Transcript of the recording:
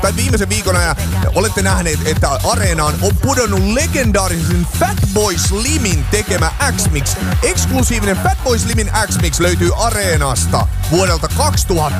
tai viimeisen viikon ajan olette nähneet, että Areenaan on pudonnut legendaarisen Fatboy Slimin tekemä X-Mix. Eksklusiivinen Fatboy Slimin X-Mix löytyy Areenasta vuodelta 2000.